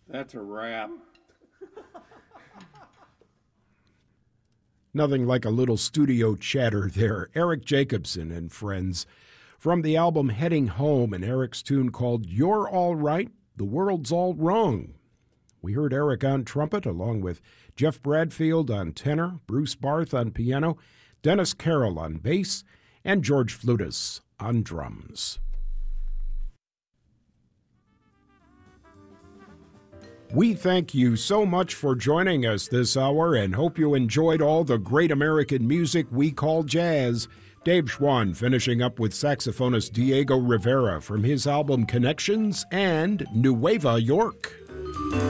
That's a wrap. Nothing like a little studio chatter there. Eric Jacobson and friends. From the album Heading Home, and Eric's tune called You're All Right, The World's All Wrong. We heard Eric on trumpet, along with Jeff Bradfield on tenor, Bruce Barth on piano, Dennis Carroll on bass, and George Flutis on drums. We thank you so much for joining us this hour and hope you enjoyed all the great American music we call jazz. Dave Schwann finishing up with saxophonist Diego Rivera from his album Connections and Nueva York.